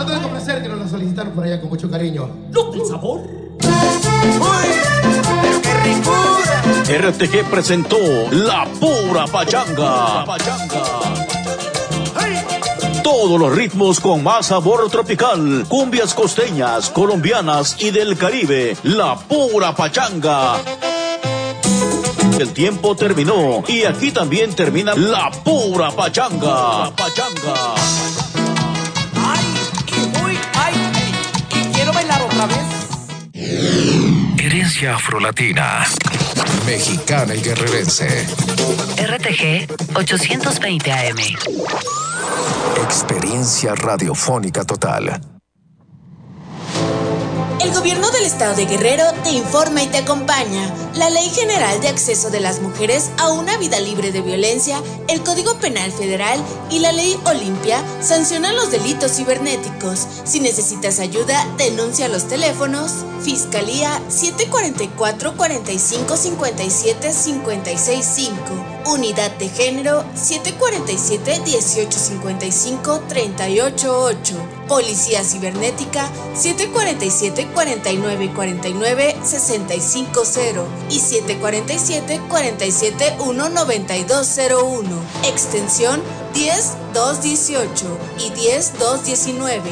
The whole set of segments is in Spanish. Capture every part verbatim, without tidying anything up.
No tengo que placer que nos lo solicitaron por allá con mucho cariño. ¡No, el sabor! ¡Uy! ¡Pero qué ricura! R T G presentó La Pura Pachanga. Pachanga. Todos los ritmos con más sabor tropical, cumbias costeñas, colombianas y del Caribe. La Pura Pachanga. El tiempo terminó y aquí también termina La Pura Pachanga. Pachanga. ¡Ay! Y uy, ay, y quiero bailar otra vez. Herencia afrolatina, mexicana y guerrerense. R T G ochocientos veinte A M. Experiencia radiofónica total. El Gobierno del Estado de Guerrero te informa y te acompaña. La Ley General de Acceso de las Mujeres a una Vida Libre de Violencia, el Código Penal Federal y la Ley Olimpia sancionan los delitos cibernéticos. Si necesitas ayuda, denuncia a los teléfonos Fiscalía siete cuatro cuatro, cuatro cinco, cinco siete, cinco seis cinco, Unidad de Género siete cuatro siete, dieciocho cincuenta y cinco, treinta y ocho ocho, Policía Cibernética siete cuatro siete, cuarenta y nueve cuarenta y nueve, sesenta y cinco cero y siete cuatro siete, cuarenta y siete, uno noventa y dos cero uno, extensión diez dos dieciocho y diez dos diecinueve.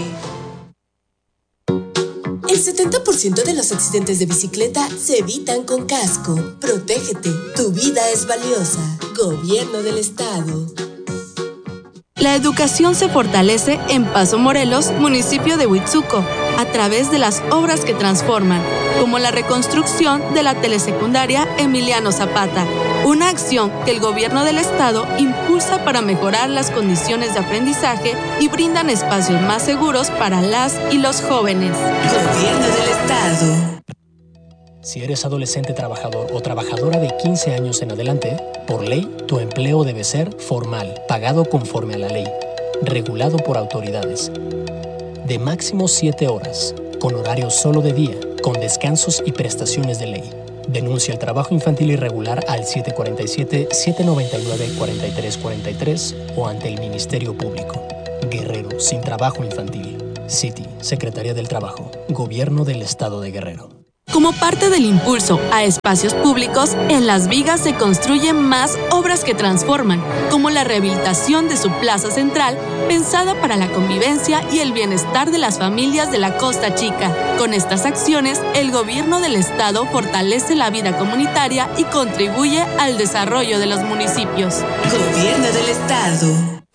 El setenta por ciento de los accidentes de bicicleta se evitan con casco. Protégete, tu vida es valiosa. Gobierno del Estado. La educación se fortalece en Paso Morelos, municipio de Huitzuco, a través de las obras que transforman, como la reconstrucción de la telesecundaria Emiliano Zapata, una acción que el gobierno del estado impulsa para mejorar las condiciones de aprendizaje y brindan espacios más seguros para las y los jóvenes. Gobierno del Estado. Si eres adolescente trabajador o trabajadora de quince años en adelante, por ley, tu empleo debe ser formal, pagado conforme a la ley, regulado por autoridades, de máximo siete horas, con horario solo de día, con descansos y prestaciones de ley. Denuncia el trabajo infantil irregular al siete cuatro siete, siete nueve nueve, cuatro tres cuatro tres o ante el Ministerio Público. Guerrero sin trabajo infantil. City, Secretaría del Trabajo, Gobierno del Estado de Guerrero. Como parte del impulso a espacios públicos, en Las Vigas se construyen más obras que transforman, como la rehabilitación de su plaza central, pensada para la convivencia y el bienestar de las familias de la Costa Chica. Con estas acciones, el gobierno del estado fortalece la vida comunitaria y contribuye al desarrollo de los municipios. Gobierno del Estado.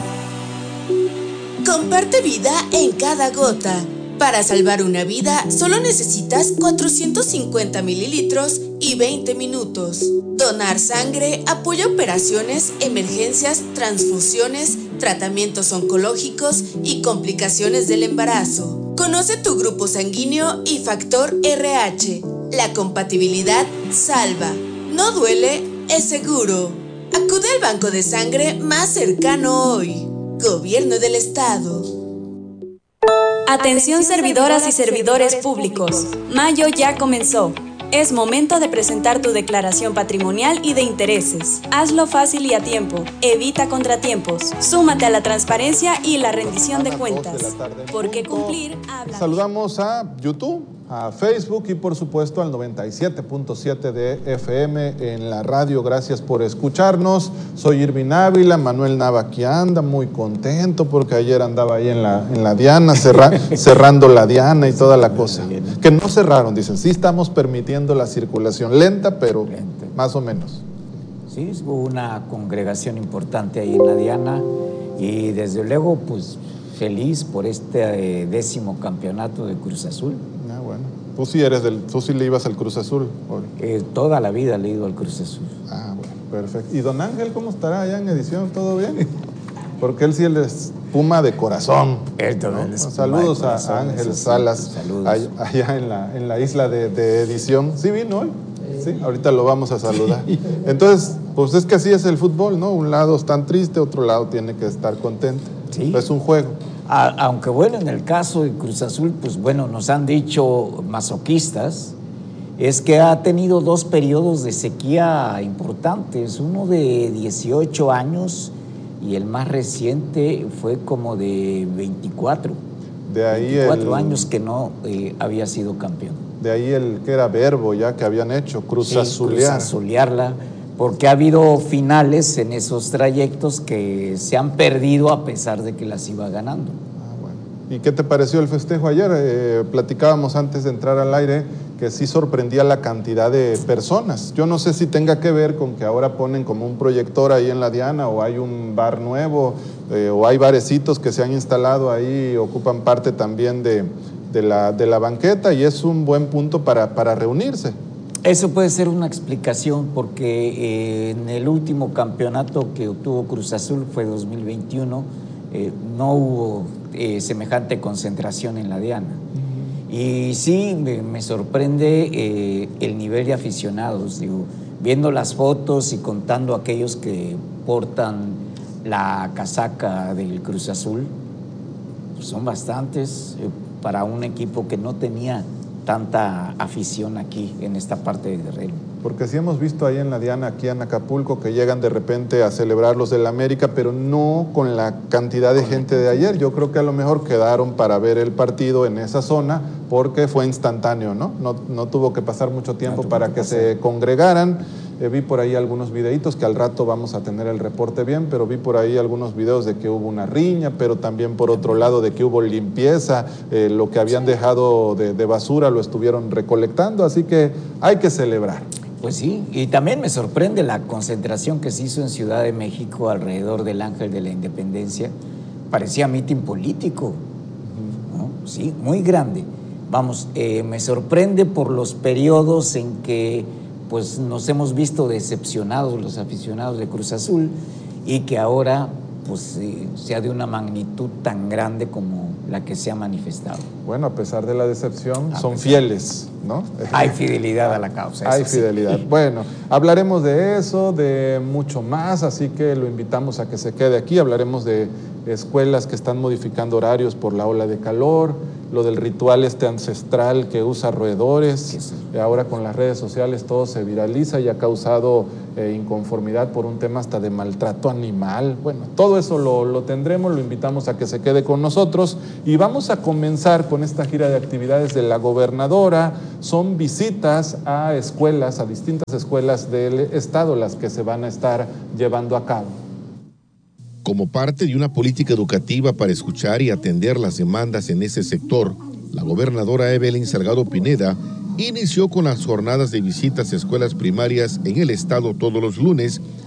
Comparte vida en cada gota. Para salvar una vida, solo necesitas cuatrocientos cincuenta mililitros y veinte minutos. Donar sangre apoya operaciones, emergencias, transfusiones, tratamientos oncológicos y complicaciones del embarazo. Conoce tu grupo sanguíneo y factor R H. La compatibilidad salva. No duele, es seguro. Acude al banco de sangre más cercano hoy. Gobierno del Estado. Atención servidoras y servidores públicos. Mayo ya comenzó. Es momento de presentar tu declaración patrimonial y de intereses. Hazlo fácil y a tiempo. Evita contratiempos. Súmate a la transparencia y la rendición de cuentas. Porque cumplir habla. Saludamos a YouTube, a Facebook y por supuesto al noventa y siete punto siete de F M en la radio. Gracias por escucharnos. Soy Irvin Ávila. Manuel Nava aquí anda muy contento porque ayer andaba ahí en la, en la Diana, cerra, cerrando la Diana y toda la cosa. Que no cerraron, dicen, sí estamos permitiendo la circulación lenta, pero lenta, más o menos. Sí, hubo una congregación importante ahí en la Diana y desde luego pues feliz por este eh, décimo campeonato de Cruz Azul. Ah, bueno. Tú sí eres del, tú sí le ibas al Cruz Azul. Eh, toda la vida le he ido al Cruz Azul. Ah, bueno, perfecto. ¿Y don Ángel cómo estará allá en edición? ¿Todo bien? Porque él sí él es Puma de corazón. Él también ¿no? es Puma Saludos de corazón, a Ángel sí, Salas, saludos. Allá, allá en la, en la isla de, de edición. ¿Sí vino hoy? Sí, ahorita lo vamos a saludar. Entonces, pues es que así es el fútbol, ¿no? Un lado está triste, otro lado tiene que estar contento. Sí. Es un juego. A, aunque bueno, en el caso de Cruz Azul, pues bueno, nos han dicho masoquistas, es que ha tenido dos periodos de sequía importantes, uno de dieciocho años y el más reciente fue como de veinticuatro. De ahí veinticuatro el, años que no eh, había sido campeón. De ahí el que era verbo ya que habían hecho, Cruz sí, Azulear. Cruz Azulearla, porque ha habido finales en esos trayectos que se han perdido a pesar de que las iba ganando. Ah, bueno. ¿Y qué te pareció el festejo ayer? Eh, platicábamos antes de entrar al aire que sí sorprendía la cantidad de personas. Yo no sé si tenga que ver con que ahora ponen como un proyector ahí en la Diana, o hay un bar nuevo, eh, o hay barecitos que se han instalado ahí, ocupan parte también de, de, la, de la banqueta, y es un buen punto para, para reunirse. Eso puede ser una explicación, porque eh, en el último campeonato que obtuvo Cruz Azul, fue dos mil veintiuno, eh, no hubo eh, semejante concentración en la Diana. Y sí, me, me sorprende eh, el nivel de aficionados, digo, viendo las fotos y contando aquellos que portan la casaca del Cruz Azul, pues son bastantes eh, para un equipo que no tenía tanta afición aquí en esta parte de Guerrero. Porque sí hemos visto ahí en la Diana, aquí en Acapulco, que llegan de repente a celebrar los del América, pero no con la cantidad de gente de ayer. Yo creo que a lo mejor quedaron para ver el partido en esa zona porque fue instantáneo, ¿no? No, no tuvo que pasar mucho tiempo no para que, que se congregaran. Eh, vi por ahí algunos videitos que al rato vamos a tener el reporte bien, pero vi por ahí algunos videos de que hubo una riña, pero también por otro lado de que hubo limpieza, eh, lo que habían dejado de, de basura lo estuvieron recolectando, así que hay que celebrar. Pues sí, y también me sorprende la concentración que se hizo en Ciudad de México alrededor del Ángel de la Independencia. Parecía mitin político, ¿no? Sí, muy grande. Vamos, eh, me sorprende por los periodos en que pues, nos hemos visto decepcionados los aficionados de Cruz Azul, y que ahora pues, eh, sea de una magnitud tan grande como la que se ha manifestado. Bueno, a pesar de la decepción, a son pesar. fieles, ¿no? Hay fidelidad a la causa. Hay fidelidad. Sí. Bueno, hablaremos de eso, de mucho más, así que lo invitamos a que se quede aquí. Hablaremos de escuelas que están modificando horarios por la ola de calor, lo del ritual este ancestral que usa roedores. Sí, sí. Ahora con las redes sociales todo se viraliza y ha causado eh, inconformidad por un tema hasta de maltrato animal. Bueno, todo eso lo, lo tendremos, lo invitamos a que se quede con nosotros, y vamos a comenzar con esta gira de actividades de la gobernadora. Son visitas a escuelas, a distintas escuelas del estado, las que se van a estar llevando a cabo. Como parte de una política educativa para escuchar y atender las demandas en ese sector, la gobernadora Evelyn Salgado Pineda inició con las jornadas de visitas a escuelas primarias en el estado todos los lunes